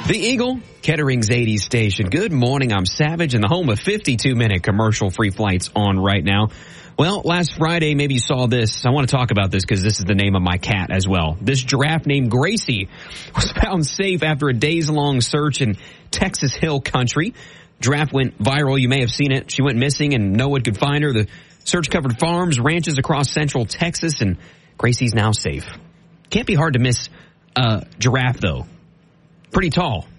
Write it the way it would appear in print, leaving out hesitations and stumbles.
The Eagle, Kettering's 80s station. Good morning, I'm Savage, and the home of 52-minute commercial-free flights on right now. Well, last Friday, maybe you saw this. I want to talk about this because this is the name of my cat as well. This giraffe named Gracie was found safe after a days-long search in Texas Hill Country. Giraffe went viral. You may have seen it. She went missing and no one could find her. The search covered farms, ranches across central Texas, and Gracie's now safe. Can't be hard to miss a giraffe, though. Pretty tall.